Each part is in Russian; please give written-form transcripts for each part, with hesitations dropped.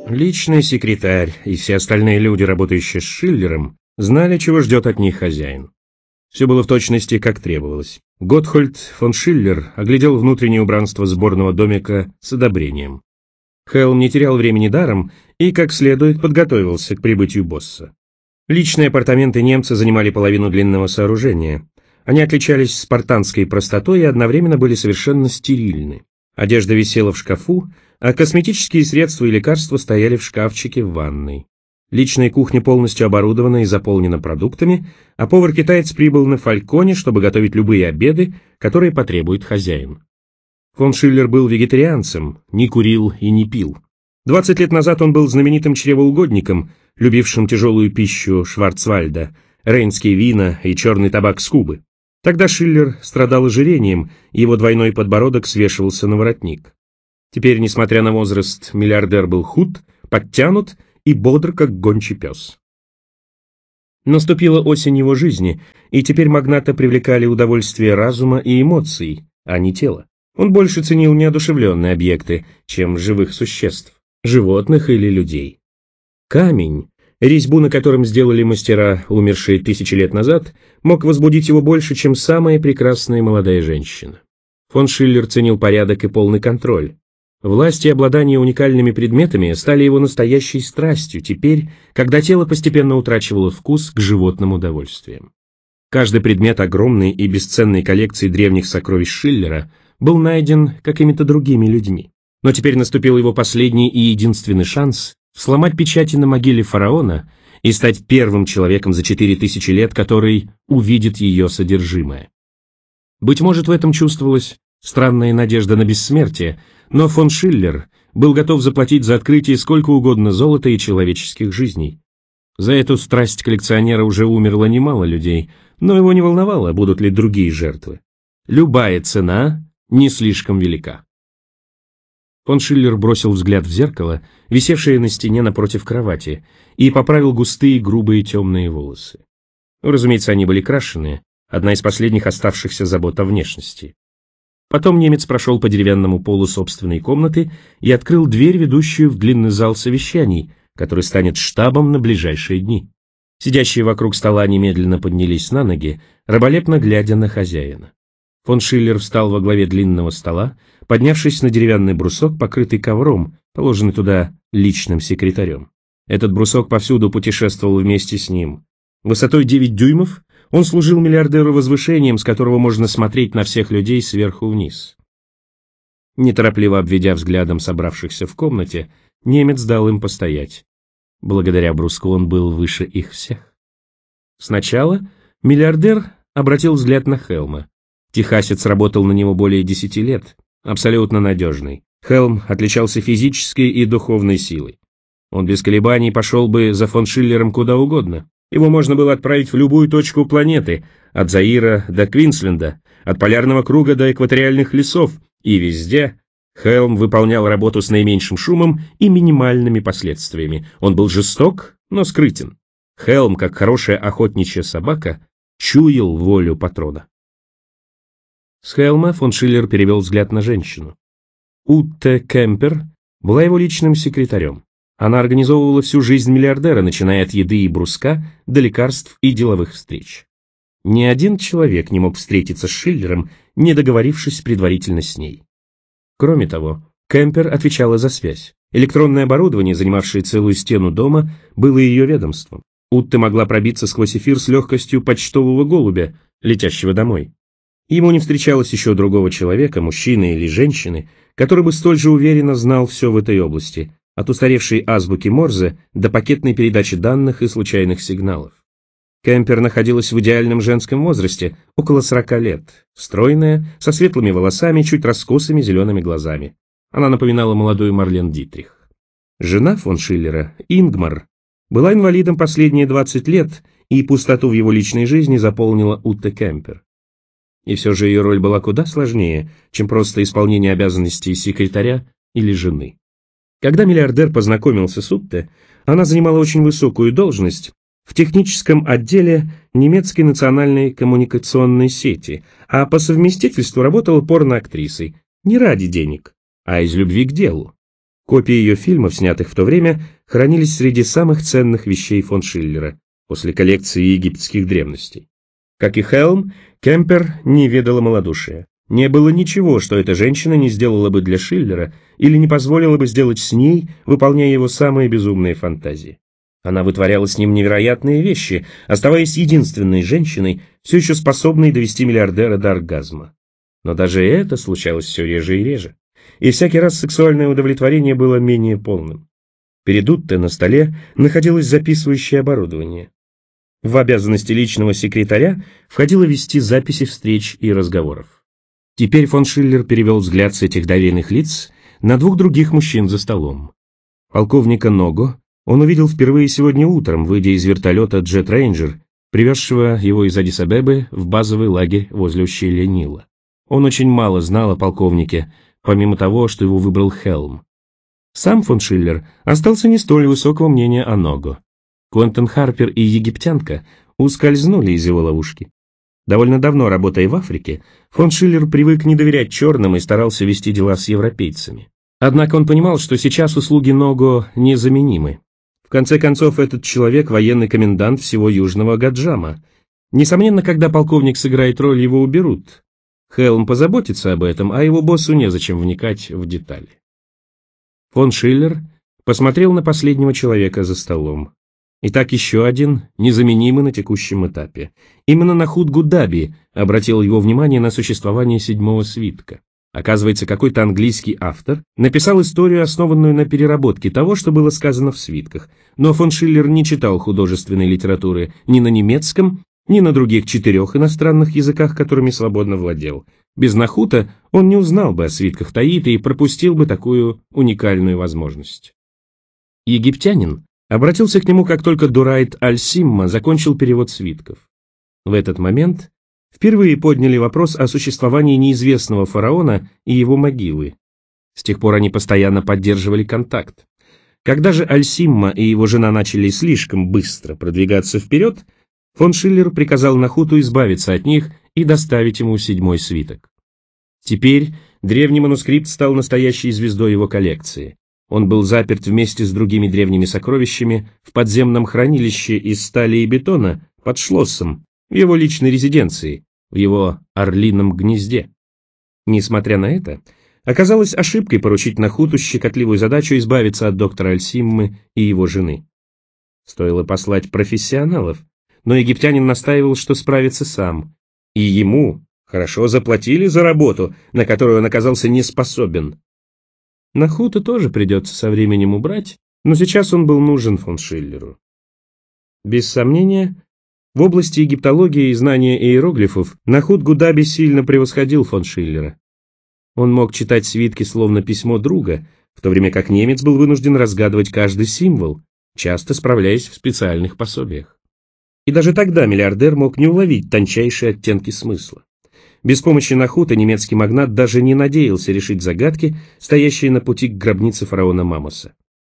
Личный секретарь и все остальные люди, работающие с Шиллером, знали, чего ждет от них хозяин. Все было в точности, как требовалось. Готтхольд фон Шиллер оглядел внутреннее убранство сборного домика с одобрением. Хелм не терял времени даром и, как следует, подготовился к прибытию босса. Личные апартаменты немца занимали половину длинного сооружения. Они отличались спартанской простотой и одновременно были совершенно стерильны. Одежда висела в шкафу, а косметические средства и лекарства стояли в шкафчике в ванной. Личная кухня полностью оборудована и заполнена продуктами, а повар-китаец прибыл на Фальконе, чтобы готовить любые обеды, которые потребует хозяин. Фон Шиллер был вегетарианцем, не курил и не пил. 20 лет назад он был знаменитым чревоугодником, любившим тяжелую пищу Шварцвальда, рейнские вина и черный табак с Кубы. Тогда Шиллер страдал ожирением, и его двойной подбородок свешивался на воротник. Теперь, несмотря на возраст, миллиардер был худ, подтянут и бодр, как гончий пес. Наступила осень его жизни, и теперь магната привлекали удовольствие разума и эмоций, а не тела. Он больше ценил неодушевленные объекты, чем живых существ, животных или людей. Камень, резьбу на котором сделали мастера, умершие 1000 лет назад, мог возбудить его больше, чем самая прекрасная молодая женщина. Фон Шиллер ценил порядок и полный контроль. Власть и обладание уникальными предметами стали его настоящей страстью теперь, когда тело постепенно утрачивало вкус к животным удовольствиям. Каждый предмет огромной и бесценной коллекции древних сокровищ Шиллера был найден какими-то другими людьми. Но теперь наступил его последний и единственный шанс сломать печати на могиле фараона и стать первым человеком за 4000 лет, который увидит ее содержимое. Быть может, в этом чувствовалась странная надежда на бессмертие, но фон Шиллер был готов заплатить за открытие сколько угодно золота и человеческих жизней. За эту страсть коллекционера уже умерло немало людей, но его не волновало, будут ли другие жертвы. Любая цена не слишком велика. Фон Шиллер бросил взгляд в зеркало, висевшее на стене напротив кровати, и поправил густые, грубые, темные волосы. Разумеется, они были крашеные, одна из последних оставшихся забот о внешности. Потом немец прошел по деревянному полу собственной комнаты и открыл дверь, ведущую в длинный зал совещаний, который станет штабом на ближайшие дни. Сидящие вокруг стола немедленно поднялись на ноги, раболепно глядя на хозяина. Фон Шиллер встал во главе длинного стола, поднявшись на деревянный брусок, покрытый ковром, положенный туда личным секретарем. Этот брусок повсюду путешествовал вместе с ним. Высотой 9 дюймов он служил миллиардеру возвышением, с которого можно смотреть на всех людей сверху вниз. Неторопливо обведя взглядом собравшихся в комнате, немец дал им постоять. Благодаря бруску он был выше их всех. Сначала миллиардер обратил взгляд на Хелма. Техасец работал на него более 10 лет, абсолютно надежный. Хелм отличался физической и духовной силой. Он без колебаний пошел бы за фон Шиллером куда угодно. Его можно было отправить в любую точку планеты, от Заира до Квинсленда, от полярного круга до экваториальных лесов, и везде Хелм выполнял работу с наименьшим шумом и минимальными последствиями. Он был жесток, но скрытен. Хелм, как хорошая охотничья собака, чуял волю патрона. С Хелма фон Шиллер перевел взгляд на женщину. Утте Кемпер была его личным секретарем. Она организовывала всю жизнь миллиардера, начиная от еды и бруска до лекарств и деловых встреч. Ни один человек не мог встретиться с Шиллером, не договорившись предварительно с ней. Кроме того, Кемпер отвечала за связь. Электронное оборудование, занимавшее целую стену дома, было ее ведомством. Утте могла пробиться сквозь эфир с легкостью почтового голубя, летящего домой. Ему не встречалось еще другого человека, мужчины или женщины, который бы столь же уверенно знал все в этой области, от устаревшей азбуки Морзе до пакетной передачи данных и случайных сигналов. Кемпер находилась в идеальном женском возрасте, около 40 лет, стройная, со светлыми волосами, чуть раскосыми зелеными глазами. Она напоминала молодую Марлен Дитрих. Жена фон Шиллера, Ингмар, была инвалидом последние 20 лет, и пустоту в его личной жизни заполнила Утте Кемпер. И все же ее роль была куда сложнее, чем просто исполнение обязанностей секретаря или жены. Когда миллиардер познакомился с Утте, она занимала очень высокую должность в техническом отделе немецкой национальной коммуникационной сети, а по совместительству работала порноактрисой, не ради денег, а из любви к делу. Копии ее фильмов, снятых в то время, хранились среди самых ценных вещей фон Шиллера, после коллекции египетских древностей. Как и Хелм, Кемпер не ведала малодушия. Не было ничего, что эта женщина не сделала бы для Шиллера или не позволила бы сделать с ней, выполняя его самые безумные фантазии. Она вытворяла с ним невероятные вещи, оставаясь единственной женщиной, все еще способной довести миллиардера до оргазма. Но даже это случалось все реже и реже, и всякий раз сексуальное удовлетворение было менее полным. Перед Утте на столе находилось записывающее оборудование. В обязанности личного секретаря входило вести записи встреч и разговоров. Теперь фон Шиллер перевел взгляд с этих доверенных лиц на двух других мужчин за столом. Полковника Ного он увидел впервые сегодня утром, выйдя из вертолета Jet Ranger, привезшего его из Аддис-Абебы в базовый лагерь возле ущелья Нила. Он очень мало знал о полковнике, помимо того, что его выбрал Хелм. Сам фон Шиллер остался не столь высокого мнения о Ного. Квентин Харпер и египтянка ускользнули из его ловушки. Довольно давно работая в Африке, фон Шиллер привык не доверять черным и старался вести дела с европейцами. Однако он понимал, что сейчас услуги Ного незаменимы. В конце концов, этот человек – военный комендант всего Южного Гаджама. Несомненно, когда полковник сыграет роль, его уберут. Хелм позаботится об этом, а его боссу незачем вникать в детали. Фон Шиллер посмотрел на последнего человека за столом. Итак, еще один, незаменимый на текущем этапе. Именно Нахут Гудаби обратил его внимание на существование седьмого свитка. Оказывается, какой-то английский автор написал историю, основанную на переработке того, что было сказано в свитках, но фон Шиллер не читал художественной литературы ни на немецком, ни на других 4 иностранных языках, которыми свободно владел. Без Нахута он не узнал бы о свитках Таита и пропустил бы такую уникальную возможность. Египтянин обратился к нему, как только Дурайт Аль-Симма закончил перевод свитков. В этот момент впервые подняли вопрос о существовании неизвестного фараона и его могилы. С тех пор они постоянно поддерживали контакт. Когда же Аль-Симма и его жена начали слишком быстро продвигаться вперед, фон Шиллер приказал Нахуту избавиться от них и доставить ему 7-й свиток. Теперь древний манускрипт стал настоящей звездой его коллекции. Он был заперт вместе с другими древними сокровищами в подземном хранилище из стали и бетона под Шлоссом, в его личной резиденции, в его орлином гнезде. Несмотря на это, оказалось ошибкой поручить Нахуту щекотливую задачу избавиться от доктора Аль-Симмы и его жены. Стоило послать профессионалов, но египтянин настаивал, что справится сам, и ему хорошо заплатили за работу, на которую он оказался не способен. Нахута тоже придется со временем убрать, но сейчас он был нужен фон Шиллеру. Без сомнения, в области египтологии и знания иероглифов Нахут Гудаби сильно превосходил фон Шиллера. Он мог читать свитки словно письмо друга, в то время как немец был вынужден разгадывать каждый символ, часто справляясь в специальных пособиях. И даже тогда миллиардер мог не уловить тончайшие оттенки смысла. Без помощи Нахута немецкий магнат даже не надеялся решить загадки, стоящие на пути к гробнице фараона Мамоса.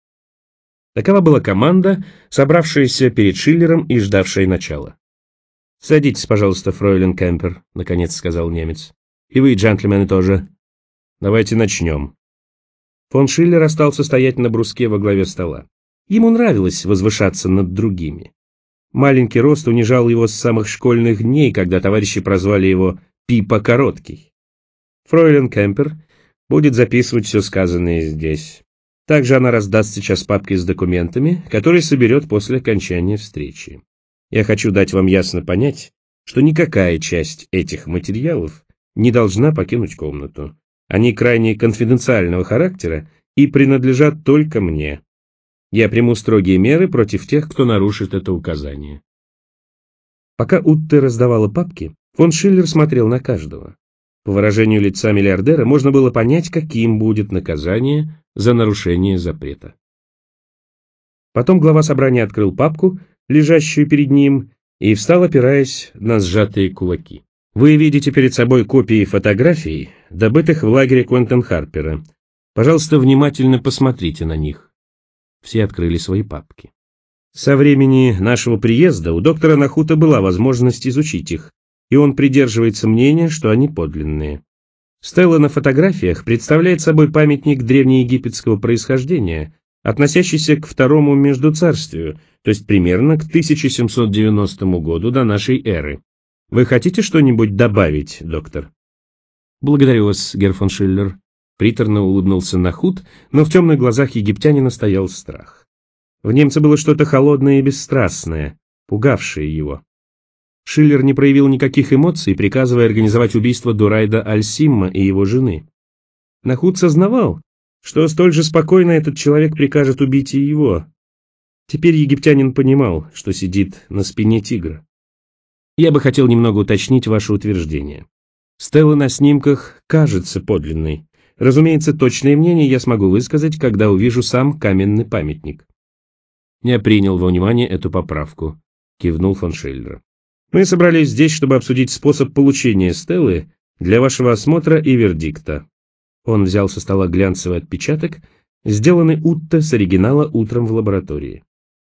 Такова была команда, собравшаяся перед Шиллером и ждавшая начала. «Садитесь, пожалуйста, фройлен Кемпер», — наконец сказал немец. «И вы, джентльмены, тоже. Давайте начнем». Фон Шиллер остался стоять на бруске во главе стола. Ему нравилось возвышаться над другими. Маленький рост унижал его с самых школьных дней, когда товарищи прозвали его «Пипа Короткий». Фройлен Кемпер будет записывать все сказанное здесь. Также она раздаст сейчас папки с документами, которые соберет после окончания встречи. Я хочу дать вам ясно понять, что никакая часть этих материалов не должна покинуть комнату. Они крайне конфиденциального характера и принадлежат только мне. Я приму строгие меры против тех, кто нарушит это указание. Пока Утте раздавала папки, фон Шиллер смотрел на каждого. По выражению лица миллиардера можно было понять, каким будет наказание за нарушение запрета. Потом глава собрания открыл папку, лежащую перед ним, и встал, опираясь на сжатые кулаки. Вы видите перед собой копии фотографий, добытых в лагере Квентин Харпера. Пожалуйста, внимательно посмотрите на них. Все открыли свои папки. Со времени нашего приезда у доктора Нахута была возможность изучить их, и он придерживается мнения, что они подлинные. Стела на фотографиях представляет собой памятник древнеегипетского происхождения, относящийся к второму междуцарствию, то есть примерно к 1790 году до нашей эры. Вы хотите что-нибудь добавить, доктор? Благодарю вас, герр фон Шиллер. Приторно улыбнулся Нахут, но в темных глазах египтянина стоял страх. В немце было что-то холодное и бесстрастное, пугавшее его. Шиллер не проявил никаких эмоций, приказывая организовать убийство Дурайда Аль-Симма и его жены. Нахут сознавал, что столь же спокойно этот человек прикажет убить и его. Теперь египтянин понимал, что сидит на спине тигра. Я бы хотел немного уточнить ваше утверждение. Стела на снимках кажется подлинной. Разумеется, точное мнение я смогу высказать, когда увижу сам каменный памятник. Я принял во внимание эту поправку, кивнул фон Шиллер. Мы собрались здесь, чтобы обсудить способ получения стелы для вашего осмотра и вердикта. Он взял со стола глянцевый отпечаток, сделанный Утто с оригинала утром в лаборатории.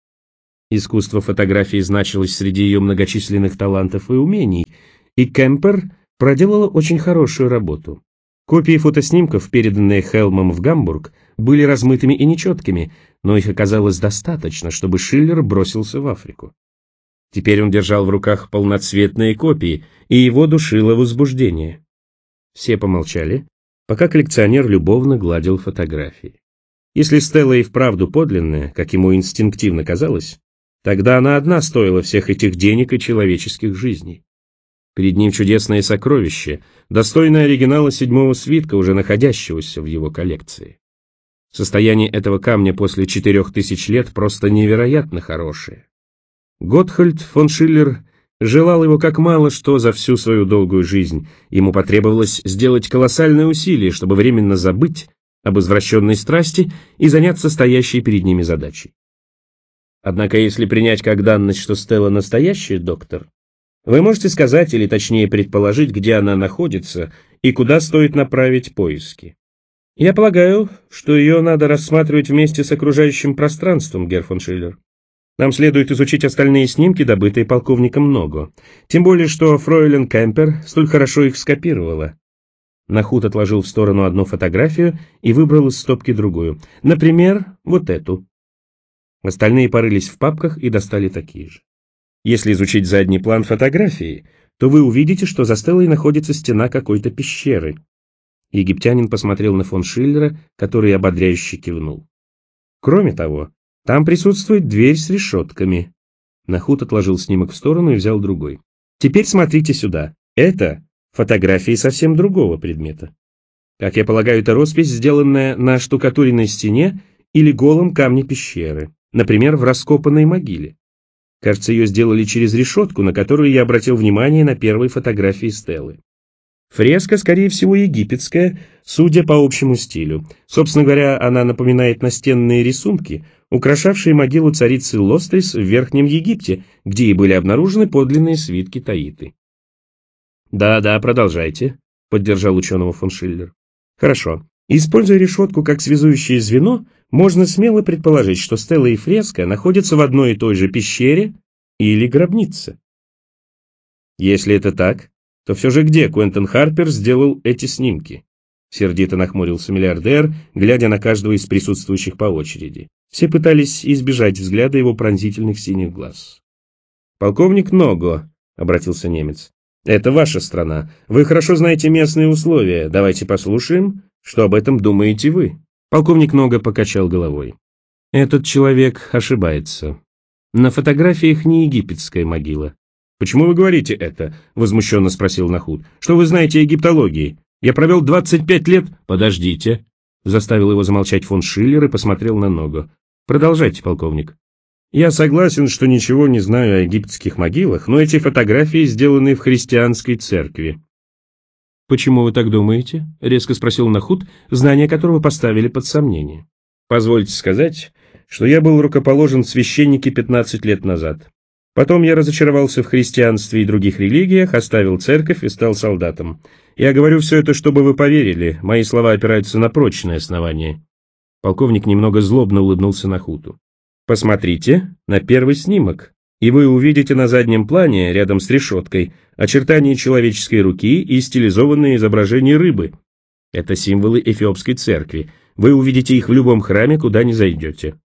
Искусство фотографии значилось среди ее многочисленных талантов и умений, и Кемпер проделала очень хорошую работу. Копии фотоснимков, переданные Хелмом в Гамбург, были размытыми и нечеткими, но их оказалось достаточно, чтобы Шиллер бросился в Африку. Теперь он держал в руках полноцветные копии, и его душило возбуждение. Все помолчали, пока коллекционер любовно гладил фотографии. Если Стелла и вправду подлинная, как ему инстинктивно казалось, тогда она одна стоила всех этих денег и человеческих жизней. Перед ним чудесное сокровище, достойное оригинала 7-го свитка, уже находящегося в его коллекции. Состояние этого камня после 4000 лет просто невероятно хорошее. Гоtthold фон Шиллер желал его как мало что за всю свою долгую жизнь. Ему потребовалось сделать колоссальные усилия, чтобы временно забыть об извращенной страсти и заняться стоящей перед ними задачей. Однако, если принять как данность, что Стелла настоящая, доктор, вы можете сказать, или точнее предположить, где она находится и куда стоит направить поиски. Я полагаю, что ее надо рассматривать вместе с окружающим пространством, герр фон Шиллер. Нам следует изучить остальные снимки, добытые полковником Ного. Тем более, что фройлен Кемпер столь хорошо их скопировала. Нахут отложил в сторону одну фотографию и выбрал из стопки другую. Например, вот эту. Остальные порылись в папках и достали такие же. Если изучить задний план фотографии, то вы увидите, что за Стеллой находится стена какой-то пещеры. Египтянин посмотрел на фон Шиллера, который ободряюще кивнул. Кроме того, там присутствует дверь с решетками. Нахут отложил снимок в сторону и взял другой. Теперь смотрите сюда. Это фотографии совсем другого предмета. Как я полагаю, это роспись, сделанная на штукатуренной стене или голом камне пещеры, например, в раскопанной могиле. Кажется, ее сделали через решетку, на которую я обратил внимание на первой фотографии Стеллы. Фреска, скорее всего, египетская, судя по общему стилю. Собственно говоря, она напоминает настенные рисунки, украшавшие могилу царицы Лострис в Верхнем Египте, где и были обнаружены подлинные свитки Таиты. «Да, продолжайте», — поддержал ученого фон Шиллер. «Хорошо. Используя решетку как связующее звено, можно смело предположить, что Стелла и фреска находятся в одной и той же пещере или гробнице. Если это так, то все же где Квентин Харпер сделал эти снимки?» Сердито нахмурился миллиардер, глядя на каждого из присутствующих по очереди. Все пытались избежать взгляда его пронзительных синих глаз. «Полковник Ного», — обратился немец, — «это ваша страна. Вы хорошо знаете местные условия. Давайте послушаем, что об этом думаете вы». Полковник Ного покачал головой. «Этот человек ошибается. На фотографиях не египетская могила». «Почему вы говорите это?» — возмущенно спросил Нахут. «Что вы знаете о египтологии? Я провел 25 лет...» «Подождите», — заставил его замолчать фон Шиллер и посмотрел на Ного. «Продолжайте, полковник». «Я согласен, что ничего не знаю о египетских могилах, но эти фотографии сделаны в христианской церкви». «Почему вы так думаете?» — резко спросил Нахут, знания которого поставили под сомнение. «Позвольте сказать, что я был рукоположен в священнике 15 лет назад. Потом я разочаровался в христианстве и других религиях, оставил церковь и стал солдатом. Я говорю все это, чтобы вы поверили, мои слова опираются на прочное основание». Полковник немного злобно улыбнулся Нахуту. «Посмотрите на первый снимок, и вы увидите на заднем плане, рядом с решеткой, очертания человеческой руки и стилизованное изображение рыбы, Это символы Эфиопской церкви. Вы увидите их в любом храме, куда ни зайдете.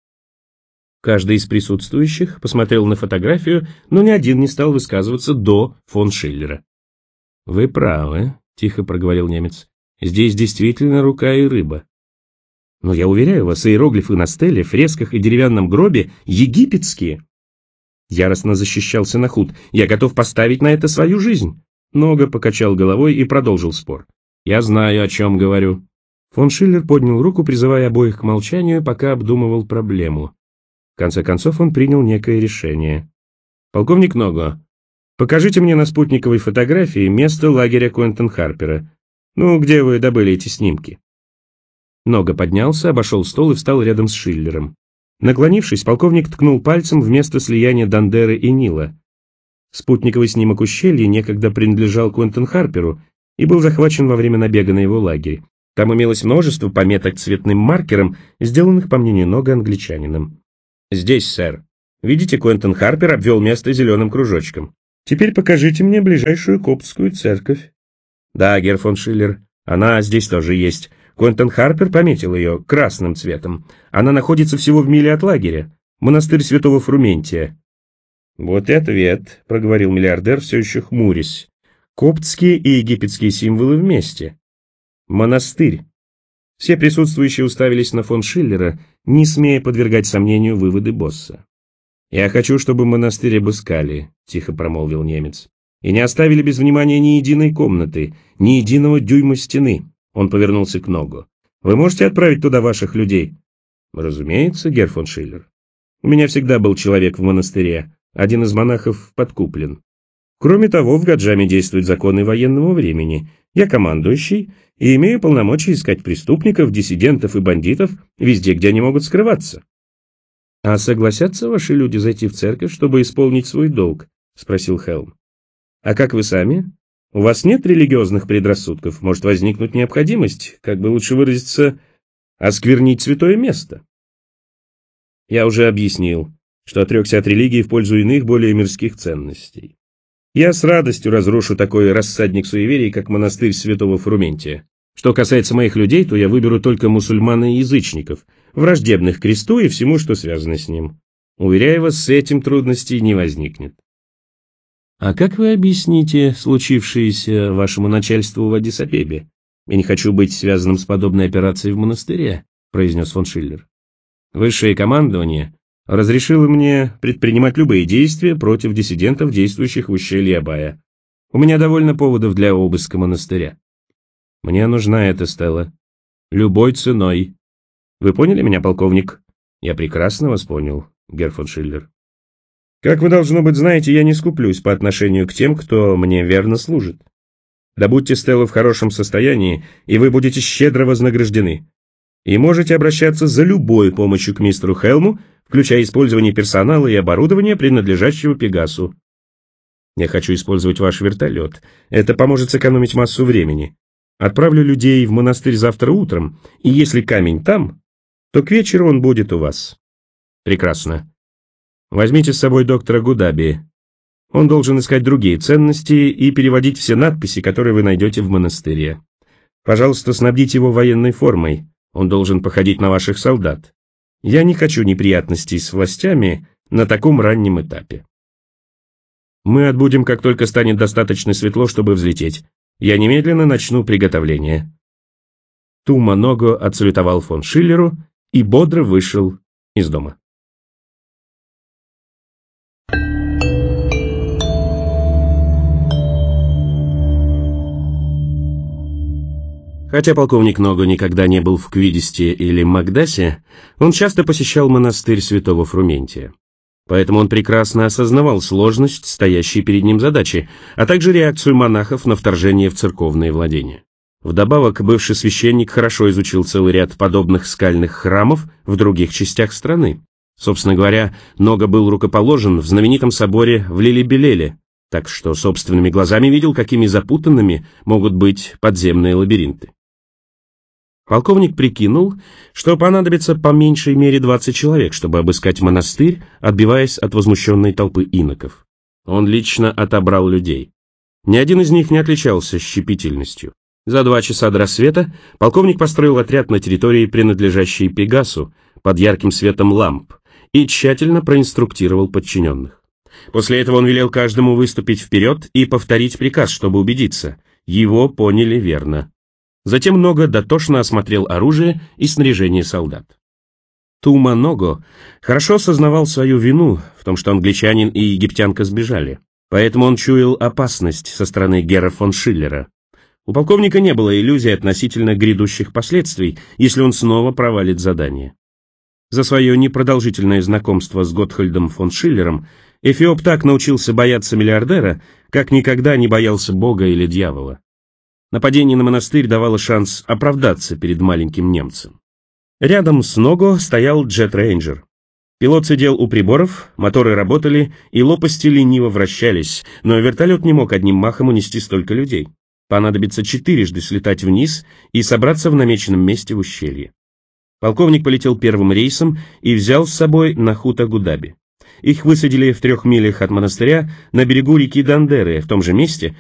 Каждый из присутствующих посмотрел на фотографию, но ни один не стал высказываться до фон Шиллера. «Вы правы», — тихо проговорил немец. «Здесь действительно рука и рыба. Но я уверяю вас, иероглифы на стеле, фресках и деревянном гробе египетские». Яростно защищался Нахут. «Я готов поставить на это свою жизнь». Нога покачал головой и продолжил спор. «Я знаю, о чем говорю». Фон Шиллер поднял руку, призывая обоих к молчанию, пока обдумывал проблему. В конце концов он принял некое решение. «Полковник Ного, покажите мне на спутниковой фотографии место лагеря Куэнтен-Харпера. Ну, где вы добыли эти снимки?» Нога поднялся, обошел стол и встал рядом с Шиллером. Наклонившись, полковник ткнул пальцем в место слияния Дандеры и Нила. Спутниковый снимок ущелья некогда принадлежал Куэнтен-Харперу и был захвачен во время набега на его лагерь. Там имелось множество пометок цветным маркером, сделанных, по мнению Нога, англичанином. «Здесь, сэр. Видите, Куэнтен-Харпер обвел место зеленым кружочком. Теперь покажите мне ближайшую коптскую церковь». «Да, герр фон Шиллер, она здесь тоже есть. Куэнтен-Харпер пометил ее красным цветом. Она находится всего в миле от лагеря. Монастырь святого Фрументия». «Вот и ответ», — проговорил миллиардер, все еще хмурясь. «Коптские и египетские символы вместе. Монастырь». Все присутствующие уставились на фон Шиллера, не смея подвергать сомнению выводы босса. «Я хочу, чтобы монастырь обыскали», — тихо промолвил немец. «И не оставили без внимания ни единой комнаты, ни единого дюйма стены». Он повернулся к Ногу. «Вы можете отправить туда ваших людей?» «Разумеется, герр фон Шиллер. У меня всегда был человек в монастыре. Один из монахов подкуплен. Кроме того, в Гаджаме действуют законы военного времени. Я командующий и имею полномочия искать преступников, диссидентов и бандитов везде, где они могут скрываться». «А согласятся ваши люди зайти в церковь, чтобы исполнить свой долг?» — спросил Хелм. «А как вы сами? У вас нет религиозных предрассудков? Может возникнуть необходимость, как бы лучше выразиться, осквернить святое место?» «Я уже объяснил, что отрекся от религии в пользу иных, более мирских ценностей. Я с радостью разрушу такой рассадник суеверий, как монастырь святого Фрументия. Что касается моих людей, то я выберу только мусульман и язычников, враждебных кресту и всему, что связано с ним. Уверяю вас, с этим трудностей не возникнет». «А как вы объясните случившееся вашему начальству в Аддис-Абебе? Я не хочу быть связанным с подобной операцией в монастыре», — произнес фон Шиллер. «Высшее командование разрешило мне предпринимать любые действия против диссидентов, действующих в ущелье Абая. У меня довольно поводов для обыска монастыря. Мне нужна эта стела. Любой ценой. Вы поняли меня, полковник?» «Я прекрасно вас понял, герр фон Шиллер. Как вы, должно быть, знаете, я не скуплюсь по отношению к тем, кто мне верно служит. Добудьте стелу в хорошем состоянии, и вы будете щедро вознаграждены. И можете обращаться за любой помощью к мистеру Хелму, включая использование персонала и оборудования, принадлежащего Пегасу. Я хочу использовать ваш вертолет. Это поможет сэкономить массу времени. Отправлю людей в монастырь завтра утром, и если камень там, то к вечеру он будет у вас». «Прекрасно. Возьмите с собой доктора Гудаби. Он должен искать другие ценности и переводить все надписи, которые вы найдете в монастыре. Пожалуйста, снабдите его военной формой. Он должен походить на ваших солдат. Я не хочу неприятностей с властями на таком раннем этапе. Мы отбудем, как только станет достаточно светло, чтобы взлететь. Я немедленно начну приготовление». Тума Ного отсалютовал фон Шиллеру и бодро вышел из дома. Хотя полковник Ного никогда не был в Квидисте или Магдасе, он часто посещал монастырь святого Фрументия. Поэтому он прекрасно осознавал сложность стоящей перед ним задачи, а также реакцию монахов на вторжение в церковные владения. Вдобавок, бывший священник хорошо изучил целый ряд подобных скальных храмов в других частях страны. Собственно говоря, Ного был рукоположен в знаменитом соборе в Лилибелеле, так что собственными глазами видел, какими запутанными могут быть подземные лабиринты. Полковник прикинул, что понадобится по меньшей мере 20 человек, чтобы обыскать монастырь, отбиваясь от возмущенной толпы иноков. Он лично отобрал людей. Ни один из них не отличался щепетильностью. За 2 часа до рассвета полковник построил отряд на территории, принадлежащей Пегасу, под ярким светом ламп, и тщательно проинструктировал подчиненных. После этого он велел каждому выступить вперед и повторить приказ, чтобы убедиться, его поняли верно. Затем Ного дотошно осмотрел оружие и снаряжение солдат. Тума Ного хорошо сознавал свою вину в том, что англичанин и египтянка сбежали, поэтому он чуял опасность со стороны Гера фон Шиллера. У полковника не было иллюзий относительно грядущих последствий, если он снова провалит задание. За свое непродолжительное знакомство с Готхальдом фон Шиллером эфиоп так научился бояться миллиардера, как никогда не боялся Бога или дьявола. Нападение на монастырь давало шанс оправдаться перед маленьким немцем. Рядом с Ного стоял джет-рейнджер. Пилот сидел у приборов, моторы работали и лопасти лениво вращались, но вертолет не мог одним махом унести столько людей. Понадобится 4 слетать вниз и собраться в намеченном месте в ущелье. Полковник полетел первым рейсом и взял с собой Нахута Гудаби. Их высадили в 3 милях от монастыря на берегу реки Дандеры, в том же месте,